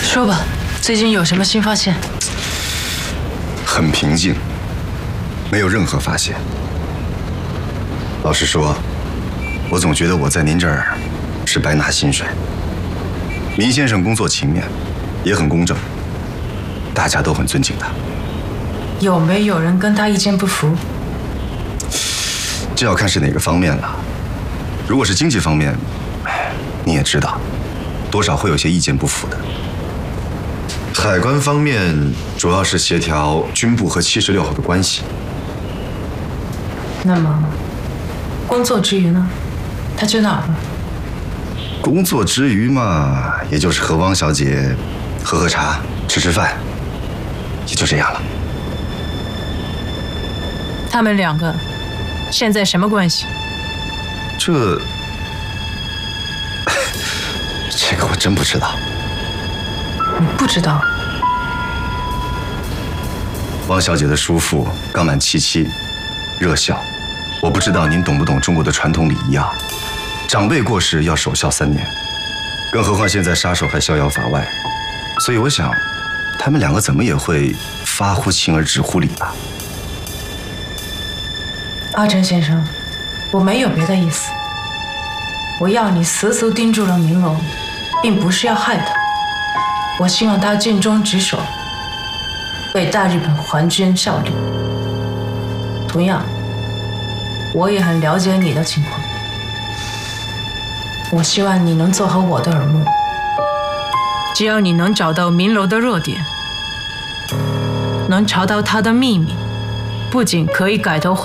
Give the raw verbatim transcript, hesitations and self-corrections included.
说吧，最近有什么新发现？ 很平静，没有任何发现。老实说，我总觉得我在您这儿是白拿薪水。林先生工作勤勉，也很公正，大家都很尊敬他。 有没有人跟他意见不符？ 这要看是哪个方面了。如果是经济方面，你也知道，多少会有些意见不符的。海关方面主要是协调军部和七十六号的关系。 那么，工作之余呢？他去哪儿了？ 工作之余嘛，也就是和汪小姐喝喝茶、吃吃饭，也就这样了。 他们两个现在什么关系？ 这，这个我真不知道。 你不知道？ 汪小姐的叔父刚满七七，热孝。我不知道您懂不懂中国的传统礼仪啊？长辈过世要守孝三年，更何况现在杀手还逍遥法外，所以我想，他们两个怎么也会发乎情而止乎礼吧。 阿成先生，我没有别的意思，我要你死死盯住了明龙，并不是要害他，我希望他尽忠职守，为大日本皇军效力。同样，我也很了解你的情况，我希望你能做好我的耳目。只要你能找到明楼的弱点，能查到他的秘密，不仅可以改头